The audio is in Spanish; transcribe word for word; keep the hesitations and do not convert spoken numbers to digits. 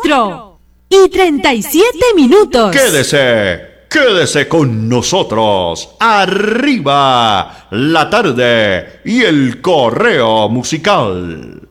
cuatro y treinta y siete minutos. Quédese, quédese con nosotros. Arriba la tarde y el correo musical.